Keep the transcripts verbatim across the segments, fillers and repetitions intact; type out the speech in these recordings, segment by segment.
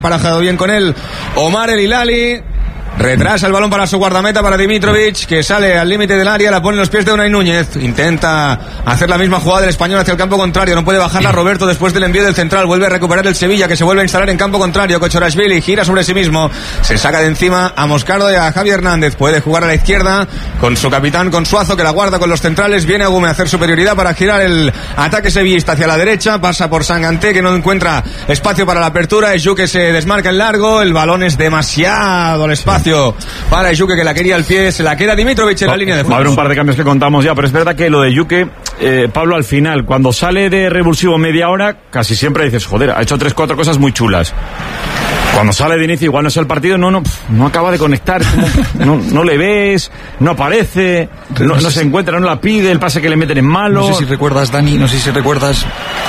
Parajado bien con él Omar El Hilali. Retrasa el balón para su guardameta, para Dimitrovic, que sale al límite del área, la pone en los pies de Unai Núñez. Intenta hacer la misma jugada del español hacia el campo contrario, no puede bajarla Roberto después del envío del central. Vuelve a recuperar el Sevilla, que se vuelve a instalar en campo contrario. Kochorashvili gira sobre sí mismo, se saca de encima a Moscardo y a Javi Hernández. Puede jugar a la izquierda con su capitán, con Suazo, que la guarda con los centrales. Viene Agume a hacer superioridad para girar el ataque sevillista hacia la derecha. Pasa por Sanganté, que no encuentra espacio para la apertura. Eju, que se desmarca en largo. El balón es demasiado el espacio para Yuke, que la quería al pie. Se la queda Dimitrovic en la línea de fondo. Va a haber un par de cambios que contamos ya, pero es verdad que lo de Yuke, eh, Pablo, al final, cuando sale de revulsivo media hora, casi siempre dices, joder, ha hecho tres, cuatro cosas muy chulas. Cuando sale de inicio, igual no es el partido, no, no, no acaba de conectar, como, no, no le ves, no aparece, no, no se encuentra, no la pide, el pase que le meten en malo. No sé si recuerdas, Dani, no sé si recuerdas...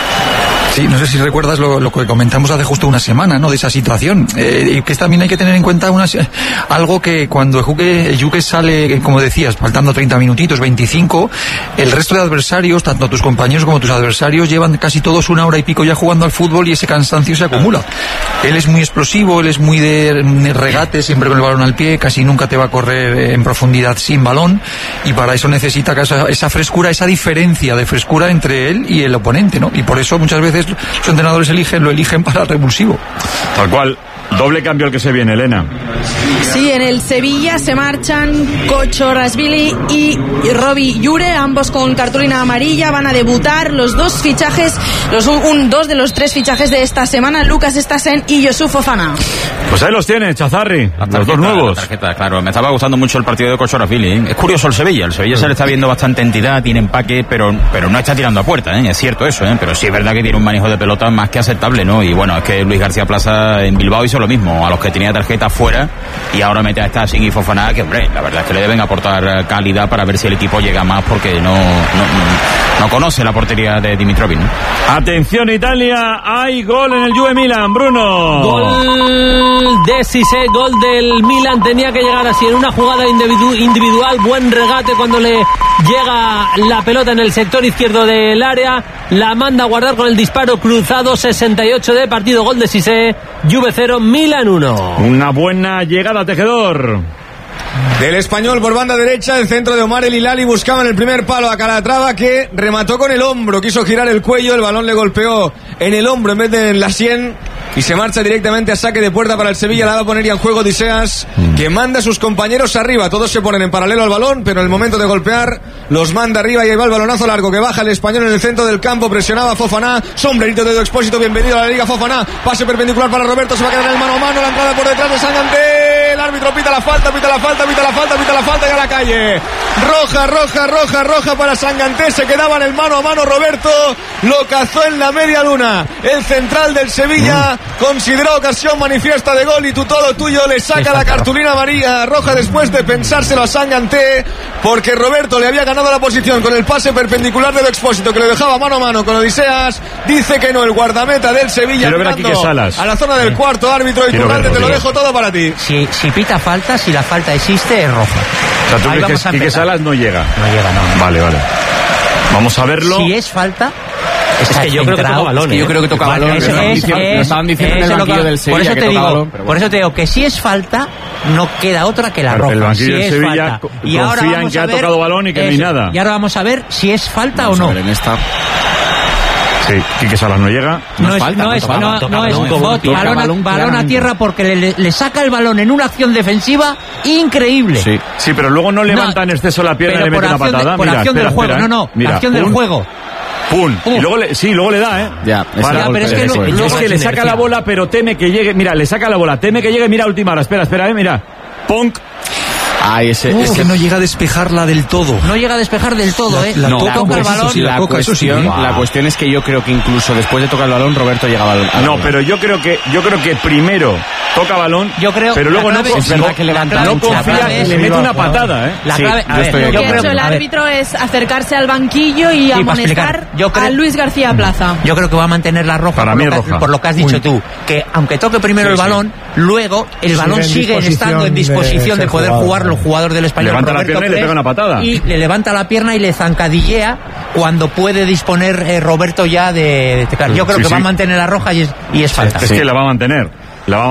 Sí, no sé si recuerdas lo, lo que comentamos hace justo una semana, ¿no? De esa situación. Eh, que también hay que tener en cuenta una, algo que cuando Yuke, Yuke sale, como decías, faltando treinta minutitos, veinticinco, el resto de adversarios, tanto tus compañeros como tus adversarios, llevan casi todos una hora y pico ya jugando al fútbol y ese cansancio se acumula. Él es muy explosivo, él es muy de, de regate, siempre con el balón al pie, casi nunca te va a correr en profundidad sin balón, y para eso necesita esa, esa frescura, esa diferencia de frescura entre él y el oponente, ¿no? Y por eso muchas veces los entrenadores eligen, lo eligen para el revulsivo. Tal cual. Doble cambio el que se viene, Elena. Sí, en el Sevilla se marchan Kochorashvili y Robbie Llure, ambos con cartulina amarilla. Van a debutar los dos fichajes, los un, dos de los tres fichajes de esta semana, Lucas Stassen y Youssouf Fofana. Pues ahí los tiene, Chazarri, tarjeta, los dos nuevos. La tarjeta, claro, me estaba gustando mucho el partido de Kochorashvili, ¿eh? Es curioso el Sevilla, el Sevilla se le está viendo bastante entidad, tiene empaque, pero, pero no está tirando a puerta, ¿eh? Es cierto eso, ¿eh? Pero sí es verdad que tiene un manejo de pelota más que aceptable, ¿no? Y bueno, es que Luis García Plaza en Bilbao hizo lo mismo, a los que tenía tarjeta fuera, y ahora mete a Stassen y Fofana, que hombre, la verdad es que le deben aportar calidad para ver si el equipo llega más, porque no, no, no conoce la portería de Dimitrovic, ¿no? Atención Italia, hay gol en el Juve Milan, Bruno. Gol de Cissé, gol del Milan, tenía que llegar así en una jugada individu- individual, buen regate cuando le llega la pelota en el sector izquierdo del área, la manda a guardar con el disparo cruzado. Sesenta y ocho de partido, gol de Cissé, Juve cero, Milan uno. Una buena llegada, Tejedor. Del español por banda derecha, el centro de Omar El Hilali, buscaba en el primer palo a Calatrava, que remató con el hombro, quiso girar el cuello, el balón le golpeó en el hombro en vez de en la sien, y se marcha directamente a saque de puerta para el Sevilla. La va a poner ya en juego Odiseas, que manda a sus compañeros arriba. Todos se ponen en paralelo al balón, pero en el momento de golpear los manda arriba, y ahí va el balonazo largo que baja el español en el centro del campo. Presionaba Fofana, sombrerito de Edu Expósito, bienvenido a la Liga Fofana. Pase perpendicular para Roberto, se va a quedar en el mano a mano, la entrada por detrás de Sanganté. El árbitro pita la falta, pita la falta, pita la falta, pita la falta, y a la calle. Roja, roja, roja, roja para Sanganté. Se quedaba en el mano a mano Roberto, lo cazó en la media luna. El central del Sevilla consideró ocasión manifiesta de gol, y tú todo tuyo. Le saca la cartulina amarilla roja después de pensárselo a Sanganté, porque Roberto le había ganado la posición con el pase perpendicular del Expósito, que le dejaba mano a mano con Odiseas. Dice que no, el guardameta del Sevilla, Quiero ver a Quique Salas a la zona del cuarto árbitro. Y Turralde, te lo dejo todo para ti. Si, si pita falta, si la falta existe, es roja. O sea, tú Ahí crees que Quique Salas no llega. No llega, no, no. Vale, vale. Vamos a verlo. Si es falta, es que yo creo que toca balón, es que yo creo que toca balón. Es, es, es, estaban diciendo en el banquillo del Sevilla, por eso que te toca digo, balón, pero bueno. por eso te digo que si es falta, no queda otra que la Claro, roja. el banquillo si del es Sevilla falta. co- Y ahora confía en vamos que a ha ver, tocado balón y que no hay eso. nada. Y ahora vamos a ver si es falta Vamos o no. a ver en esta. Sí, Quique Salas no llega. No, No es, falta, no no es, toca no, balón, toca no es balón, bot, toca balón, a- balón balón a claramente. tierra, porque le, le saca el balón en una acción defensiva increíble. Sí, sí, pero luego no levanta en exceso la pierna y pero le mete por una acción de- patada. por Mira, acción espera, del juego, espera, no, ¿eh? no, Mira, acción del pum, juego. Pum. Pum. Y luego le, sí, luego le da, ¿eh? Ya, ese Para, golpe, pero es que eso no- es. no- es que le saca la bola, pero teme que llegue. Mira, le saca la bola, teme que llegue. Mira, última hora. Espera, espera, eh, mira. Punk. Ay, ese, Uh, ese que no llega a despejarla del todo. No llega a despejar del todo, ¿eh? La No, toca, toca un el poquito, balón. sí, la la toca, eso sí. cuestión, Wow. la cuestión es que yo creo que incluso después de tocar el balón, Roberto llegaba al, al No, balón. pero yo creo que yo creo que primero toca balón, Yo creo- pero luego la no, clave con- es verdad no- que levanta no mucho. confía, La clave es- le mete una patada, ¿eh? La Sí, clave, yo a ver, estoy de yo Lo que acuerdo. ha creo, hecho el a ver, árbitro es acercarse al banquillo y para amonestar explicar. Yo creo- a Luis García Plaza. Yo creo que va a mantener la roja, Para por, mí lo es que, roja. por lo que has dicho Uy. tú, que aunque toque primero Sí, el sí. balón, luego el balón en sigue disposición estando en de disposición de, ser poder jugado. jugar los jugadores del español. Levanta la Roberto pierna y le Pérez, pega una patada. Y le levanta la pierna y le zancadillea cuando puede disponer eh, Roberto ya de, de claro, yo creo Sí, que sí. va a mantener la roja y es, y es falta. Es que la va a mantener.